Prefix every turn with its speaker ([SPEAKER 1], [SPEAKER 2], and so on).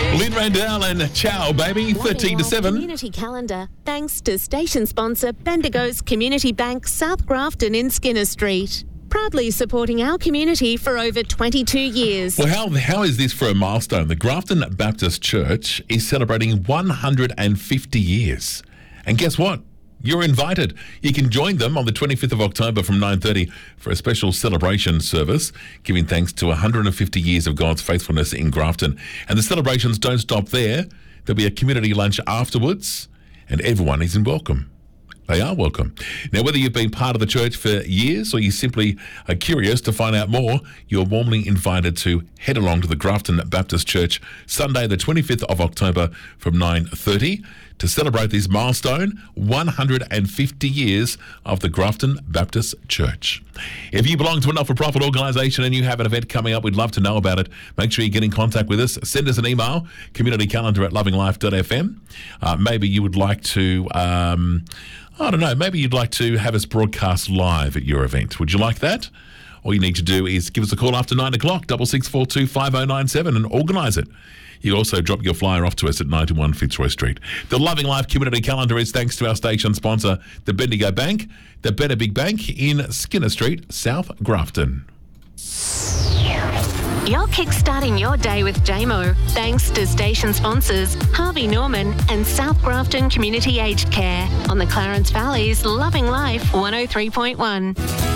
[SPEAKER 1] Lynn Randall and Ciao Baby, 13 to 7.
[SPEAKER 2] Community calendar, thanks to station sponsor Bendigo's Community Bank, South Grafton in Skinner Street. Proudly supporting our community for over 22 years.
[SPEAKER 1] Well, how is this for a milestone? The Grafton Baptist Church is celebrating 150 years. And guess what? You're invited. You can join them on the 25th of October from 9:30 for a special celebration service, giving thanks to 150 years of God's faithfulness in Grafton. And the celebrations don't stop there. There'll be a community lunch afterwards, and everyone is welcome. They are welcome. Now, whether you've been part of the church for years or you simply are curious to find out more, you're warmly invited to head along to the Grafton Baptist Church Sunday, the 25th of October from 9:30 to celebrate this milestone, 150 years of the Grafton Baptist Church. If you belong to a not-for-profit organisation and you have an event coming up, we'd love to know about it. Make sure you get in contact with us. Send us an email, communitycalendar@lovinglife.fm. Maybe you would like to... I don't know, maybe you'd like to have us broadcast live at your event. Would you like that? All you need to do is give us a call after 9 o'clock, 6642 5097, and organise it. You can also drop your flyer off to us at 91 Fitzroy Street. The Loving Life Community Calendar is thanks to our station sponsor, the Bendigo Bank, the Better Big Bank in Skinner Street, South Grafton.
[SPEAKER 2] You're kickstarting your day with JMO, thanks to station sponsors Harvey Norman and South Grafton Community Aged Care on the Clarence Valley's Loving Life 103.1.